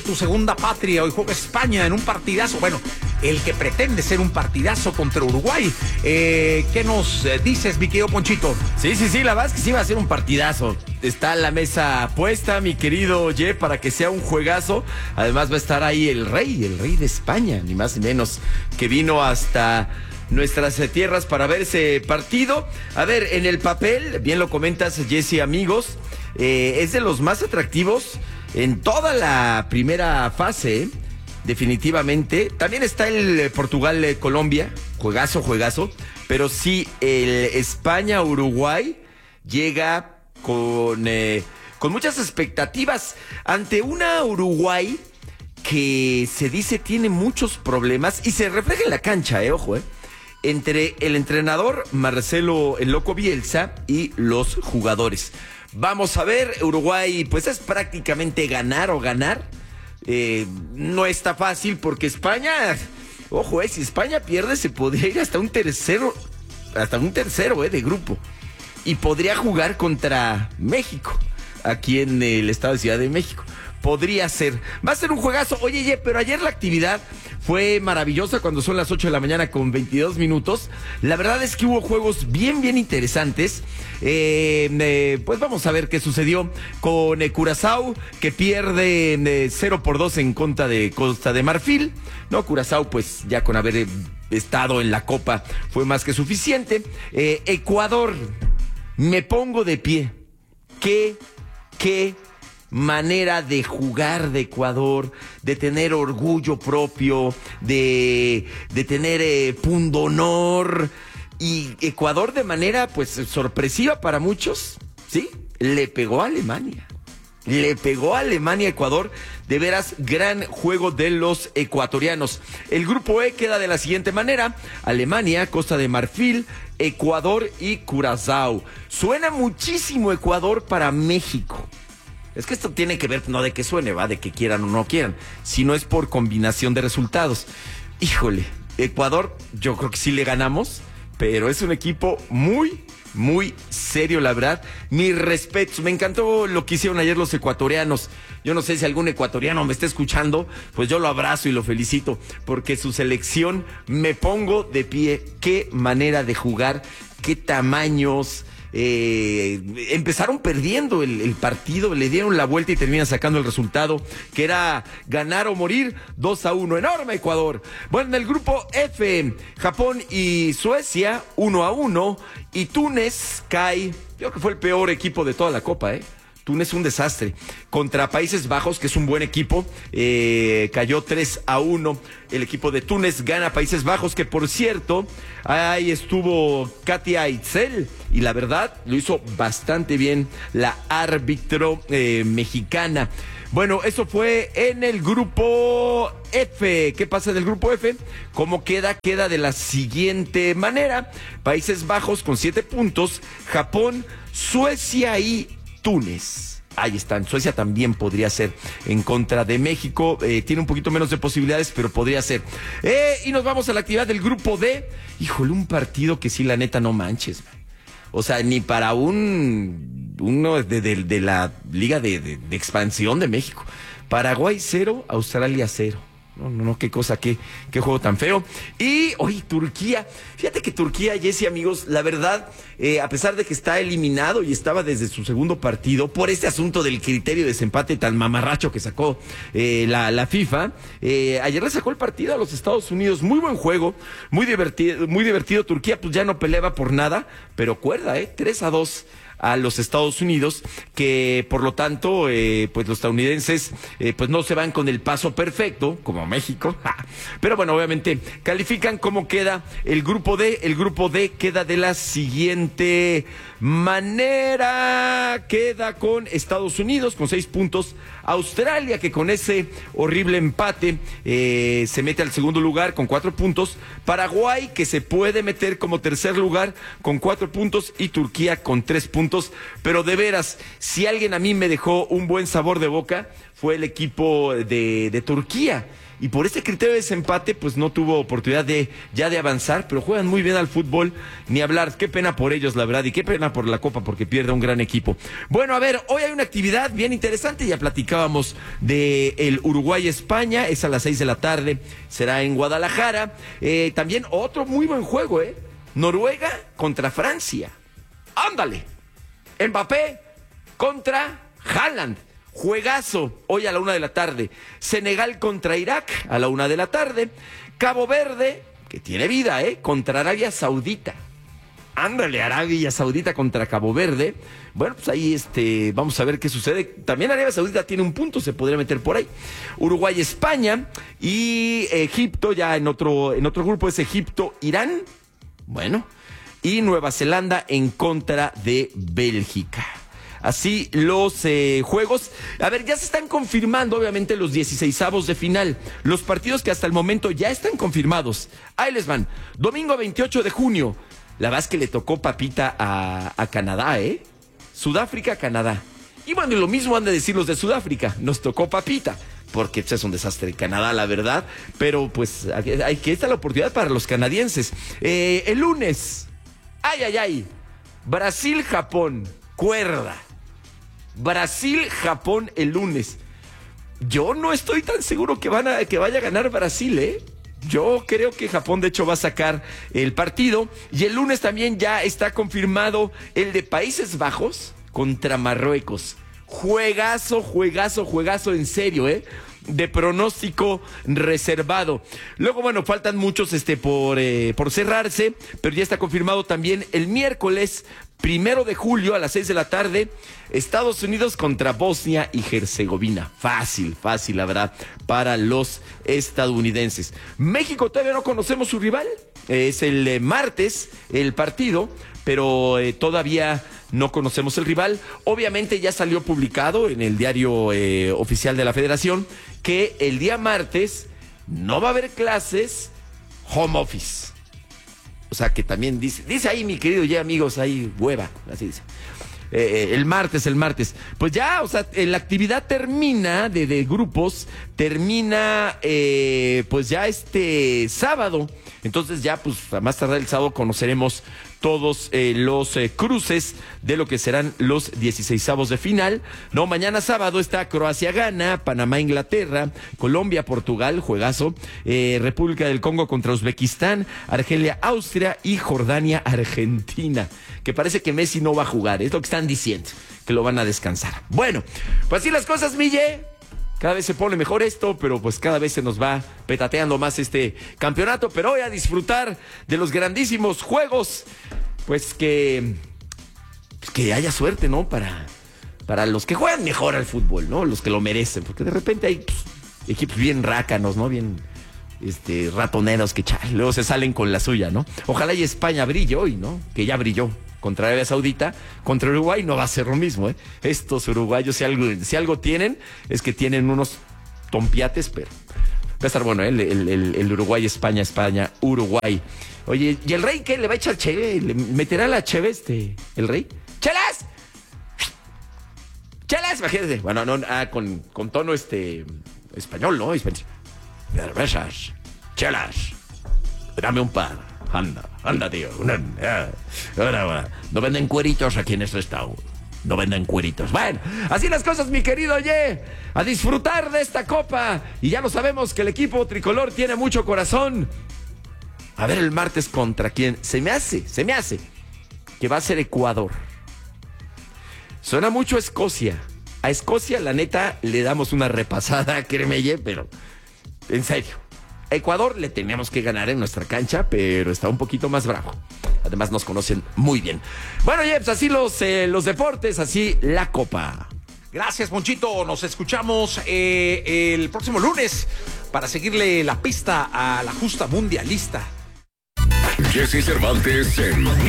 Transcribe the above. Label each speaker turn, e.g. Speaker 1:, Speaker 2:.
Speaker 1: tu segunda patria. Hoy juega España en un partidazo. Bueno, el que pretende ser un partidazo contra Uruguay. ¿Qué nos dices, mi querido Ponchito?
Speaker 2: Sí, la verdad es que sí va a ser un partidazo. Está la mesa puesta, mi querido Ye, para que sea un juegazo. Además va a estar ahí el rey de España, ni más ni menos, que vino hasta nuestras tierras para ver ese partido. A ver, en el papel, bien lo comentas, Jesse, amigos, es de los más atractivos en toda la primera fase, definitivamente. También está el Portugal-Colombia, juegazo, pero sí, el España-Uruguay llega con muchas expectativas ante una Uruguay que se dice tiene muchos problemas y se refleja en la cancha, ojo, entre el entrenador Marcelo el Loco Bielsa y los jugadores. Vamos a ver, Uruguay pues es prácticamente ganar o ganar. No está fácil porque España, ojo, si España pierde se podría ir hasta un tercero de grupo. Y podría jugar contra México, aquí en el estado de Ciudad de México. Podría ser. Va a ser un juegazo. Oye, pero ayer la actividad fue maravillosa cuando son las 8 de la mañana con 22 minutos. La verdad es que hubo juegos bien interesantes. Pues vamos a ver qué sucedió con Curazao, que pierde 0-2 en contra de Costa de Marfil. No, Curazao pues ya con haber estado en la Copa fue más que suficiente. Ecuador, me pongo de pie. ¿Qué manera de jugar de Ecuador, de tener orgullo propio, de tener pundonor? Y Ecuador de manera pues sorpresiva para muchos, ¿sí? Le pegó a Alemania. Ecuador. De veras, gran juego de los ecuatorianos. El grupo E queda de la siguiente manera: Alemania, Costa de Marfil, Ecuador y Curazao. Suena muchísimo Ecuador para México. Es que esto tiene que ver, no de que suene, va, de que quieran o no quieran, sino es por combinación de resultados. Híjole, Ecuador, yo creo que sí le ganamos, pero es un equipo muy serio, la verdad. Mis respetos, me encantó lo que hicieron ayer los ecuatorianos. Yo no sé si algún ecuatoriano me está escuchando, pues yo lo abrazo y lo felicito, porque su selección, me pongo de pie. Qué manera de jugar, qué tamaños. Empezaron perdiendo el partido, le dieron la vuelta y terminan sacando el resultado, que era ganar o morir. 2-1, enorme Ecuador. Bueno, en el grupo F, Japón y Suecia 1-1, y Túnez cae, creo que fue el peor equipo de toda la Copa, Túnez un desastre. Contra Países Bajos, que es un buen equipo, cayó 3-1. El equipo de Túnez gana a Países Bajos, que por cierto, ahí estuvo Katia Itzel, y la verdad lo hizo bastante bien la árbitro mexicana. Bueno, eso fue en el grupo F. ¿Qué pasa en el grupo F? ¿Cómo queda? Queda de la siguiente manera: Países Bajos con 7 puntos, Japón, Suecia y Túnez. Ahí están. Suecia también podría ser en contra de México. Tiene un poquito menos de posibilidades, pero podría ser. Y nos vamos a la actividad del grupo D. Híjole, un partido que sí, la neta, no manches, man. O sea, ni para uno de la Liga de Expansión de México. Paraguay 0, Australia 0. No, qué cosa, qué juego tan feo. Y hoy Turquía, fíjate que Turquía, Jesse, amigos, la verdad, a pesar de que está eliminado y estaba desde su segundo partido por este asunto del criterio de desempate tan mamarracho que sacó la FIFA, ayer le sacó el partido a los Estados Unidos. Muy buen juego, muy divertido. Turquía pues ya no peleaba por nada, pero cuerda, 3-2 a los Estados Unidos, que por lo tanto pues los estadounidenses pues no se van con el paso perfecto como México, pero bueno, obviamente califican. ¿Cómo queda el grupo D? El grupo D queda de la siguiente manera: queda con Estados Unidos con 6 puntos, Australia, que con ese horrible empate se mete al segundo lugar con 4 puntos, Paraguay, que se puede meter como tercer lugar con 4 puntos, y Turquía con 3 puntos puntos, pero de veras, si alguien a mí me dejó un buen sabor de boca, fue el equipo de Turquía. Y por este criterio de desempate, pues no tuvo oportunidad de avanzar, pero juegan muy bien al fútbol, ni hablar. Qué pena por ellos, la verdad, y qué pena por la Copa, porque pierde un gran equipo. Bueno, a ver, hoy hay una actividad bien interesante, ya platicábamos de el Uruguay-España, es a las 6 de la tarde, será en Guadalajara. También otro muy buen juego, Noruega contra Francia. ¡Ándale! Mbappé contra Haaland. Juegazo, hoy a la 1 de la tarde. Senegal contra Irak, a la 1 de la tarde. Cabo Verde, que tiene vida, contra Arabia Saudita. Ándale, Arabia Saudita contra Cabo Verde. Bueno, pues ahí vamos a ver qué sucede. También Arabia Saudita tiene un punto, se podría meter por ahí. Uruguay, España y Egipto, ya en otro grupo es Egipto, Irán. Bueno, y Nueva Zelanda en contra de Bélgica. Así los juegos. A ver, ya se están confirmando obviamente los 16avos de final. Los partidos que hasta el momento ya están confirmados. Ahí les van. Domingo 28 de junio. La verdad es que le tocó papita a Canadá, Sudáfrica, Canadá. Y bueno, y lo mismo han de decir los de Sudáfrica. Nos tocó papita. Porque pues, es un desastre Canadá, la verdad. Pero pues aquí está la oportunidad para los canadienses. El lunes. Ay. Brasil, Japón. Cuerda. Brasil-Japón el lunes. Yo no estoy tan seguro que vaya a ganar Brasil, Yo creo que Japón de hecho va a sacar el partido. Y el lunes también ya está confirmado el de Países Bajos contra Marruecos. Juegazo en serio, de pronóstico reservado. Luego, bueno, faltan muchos por cerrarse, pero ya está confirmado también el miércoles 1 de julio a las 6 de la tarde, Estados Unidos contra Bosnia y Herzegovina. Fácil, la verdad, para los estadounidenses. México todavía no conocemos su rival. Es el martes el partido, pero todavía no conocemos el rival. Obviamente ya salió publicado en el diario oficial de la Federación que el día martes no va a haber clases, home office. O sea que también dice ahí mi querido amigos, ahí hueva, así dice. El martes. Pues ya, o sea, la actividad termina de grupos, termina pues ya sábado. Entonces ya, pues a más tardar el sábado conoceremos todos los cruces de lo que serán los 16avos de final. No, mañana sábado está Croacia-Ghana, Panamá-Inglaterra, Colombia-Portugal, juegazo, República del Congo contra Uzbekistán, Argelia-Austria y Jordania-Argentina. Que parece que Messi no va a jugar, es lo que están diciendo, que lo van a descansar. Bueno, pues así las cosas, Mille. Cada vez se pone mejor esto, pero pues cada vez se nos va petateando más este campeonato. Pero hoy a disfrutar de los grandísimos juegos, pues que haya suerte, ¿no? Para los que juegan mejor al fútbol, ¿no? Los que lo merecen, porque de repente hay equipos bien rácanos, ¿no? Bien ratoneros que luego se salen con la suya, ¿no? Ojalá y España brille hoy, ¿no? Que ya brilló contra Arabia Saudita. Contra Uruguay no va a ser lo mismo, Estos uruguayos, si algo tienen, es que tienen unos tompiates, pero va a estar bueno, el Uruguay, España, Uruguay. Oye, ¿y el Rey qué? ¿Le va a echar cheve? ¿Le meterá la cheve el Rey? ¡Chelas! Imagínate. Bueno, no, con tono español, ¿no? Cervezas, chelas, dame un par. Anda, tío. No venden cueritos aquí en este estado. No venden cueritos. Bueno, así las cosas, mi querido a disfrutar de esta copa. Y ya lo sabemos que el equipo tricolor tiene mucho corazón. A ver el martes contra quién. Se me hace que va a ser Ecuador. Suena mucho Escocia. A Escocia, la neta, le damos una repasada, créeme, pero en serio. Ecuador le tenemos que ganar en nuestra cancha, pero está un poquito más bravo. Además nos conocen muy bien. Bueno, pues así los deportes, así la copa.
Speaker 1: Gracias, Monchito. Nos escuchamos el próximo lunes para seguirle la pista a la justa mundialista.
Speaker 3: Jesse Cervantes en